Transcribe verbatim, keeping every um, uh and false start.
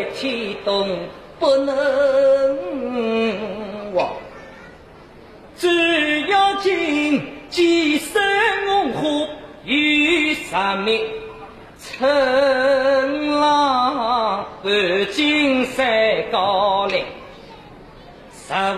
天动不能忘。只要今既生红火与上面，乘浪半径山高岭。